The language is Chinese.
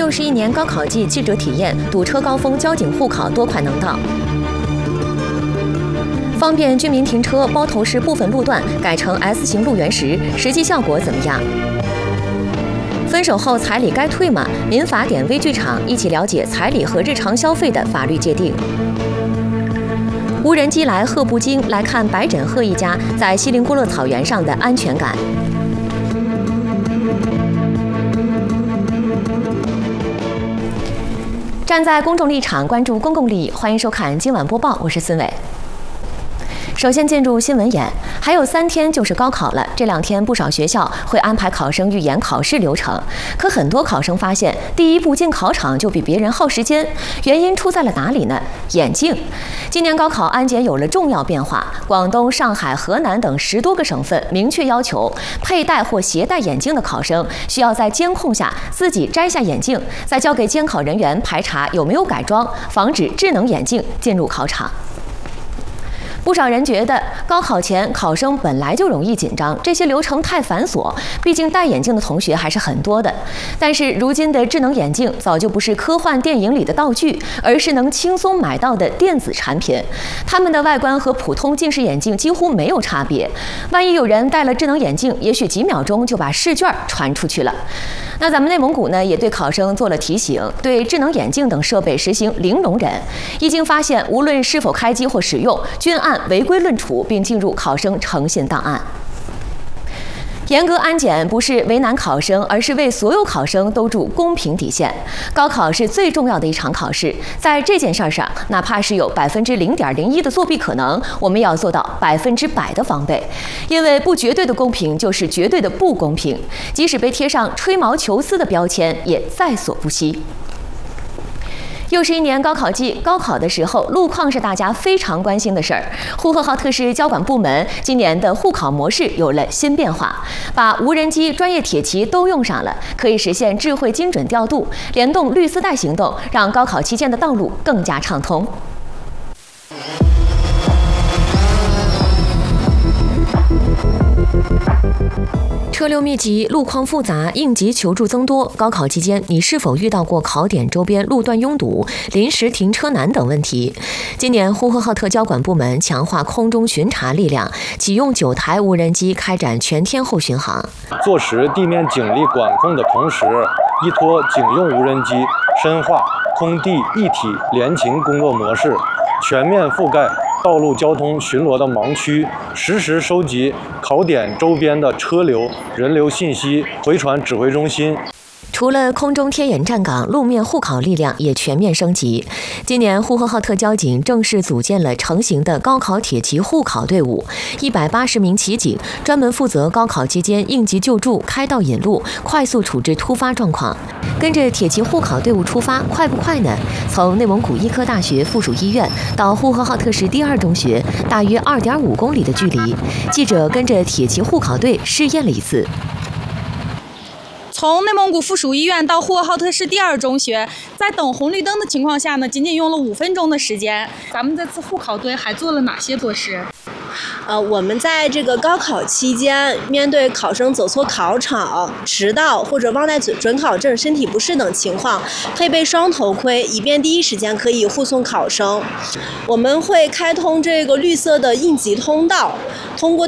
又是一年高考季记者体验，堵车高峰，交警护考多快能到？方便居民停车，包头市部分路段改成 S 型路缘时，实际效果怎么样？分手后彩礼该退吗？民法典微剧场一起了解彩礼和日常消费的法律界定。无人机来鹤不惊，来看白枕鹤一家在锡林郭勒草原上的安全感。站在公众立场，关注公共利益，欢迎收看今晚播报，我是孙伟。首先进入新闻眼，还有3天就是高考了。这2天不少学校会安排考生预演考试流程，可很多考生发现，第一步进考场就比别人耗时间。原因出在了哪里呢？眼镜。今年高考安检有了重要变化，广东、上海、河南等10多个省份明确要求，佩戴或携带眼镜的考生需要在监控下自己摘下眼镜，再交给监考人员排查有没有改装，防止智能眼镜进入考场。不少人觉得高考前考生本来就容易紧张，这些流程太繁琐，毕竟戴眼镜的同学还是很多的。但是如今的智能眼镜早就不是科幻电影里的道具，而是能轻松买到的电子产品。它们的外观和普通近视眼镜几乎没有差别。万一有人戴了智能眼镜，也许几秒钟就把试卷传出去了。那咱们内蒙古呢，也对考生做了提醒，对智能眼镜等设备实行零容忍。一经发现，无论是否开机或使用，均按违规论处，并进入考生诚信档案。严格安检不是为难考生，而是为所有考生都筑公平底线。高考是最重要的一场考试，在这件事上，哪怕是有0.01%的作弊可能，我们也要做到100%的防备。因为不绝对的公平就是绝对的不公平，即使被贴上吹毛求疵的标签，也在所不惜。又是一年高考季，高考的时候，路况是大家非常关心的事儿。呼和浩特市交管部门今年的护考模式有了新变化，把无人机、专业铁骑都用上了，可以实现智慧精准调度，联动绿丝带行动，让高考期间的道路更加畅通。车流密集，路况复杂，应急求助增多。高考期间，你是否遇到过考点周边路段拥堵、临时停车难等问题？今年，呼和浩特交管部门强化空中巡查力量，启用9台无人机开展全天候巡航。 坐实地面警力管控的同时，依托警用无人机，深化空地一体联勤工作模式，全面覆盖道路交通巡逻的盲区，实时收集考点周边的车流、人流信息，回传指挥中心。 除了空中天眼站岗，路面护考力量也全面升级。今年，呼和浩特交警正式组建了成型的高考铁骑护考队伍，180名骑警专门负责高考期间应急救助、开道引路、快速处置突发状况。跟着铁骑护考队伍出发，快不快呢？从内蒙古医科大学附属医院到呼和浩特市第2中学，大约2.5公里的距离。记者跟着铁骑护考队试验了一次。 从内蒙古附属医院到呼和浩特市第2中学，在等红绿灯的情况下呢，仅仅用了5分钟的时间。咱们这次护考队还做了哪些措施？ 我们在这个高考期间，面对考生走错考场、迟到或者忘带准考证、身体不适等情况，配备双头盔，以便第一时间可以护送考生。我们会开通这个绿色的应急通道，通过